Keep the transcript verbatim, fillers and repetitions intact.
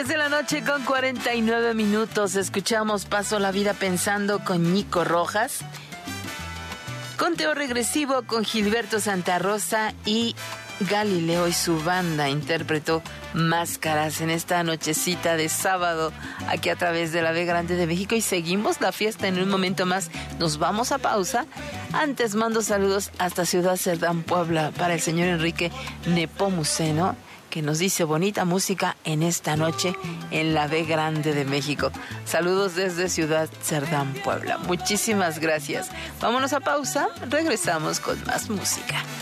De la noche con cuarenta y nueve minutos, escuchamos Paso la Vida Pensando con Nico Rojas, Conteo Regresivo con Gilberto Santa Rosa y Galileo y su banda interpretó Máscaras en esta nochecita de sábado aquí a través de la B Grande de México, y seguimos la fiesta. En un momento más nos vamos a pausa. Antes mando saludos hasta Ciudad Cerdán, Puebla, para el señor Enrique Nepomuceno, que nos dice bonita música en esta noche en la B Grande de México. Saludos desde Ciudad Cerdán, Puebla. Muchísimas gracias. Vámonos a pausa, regresamos con más música.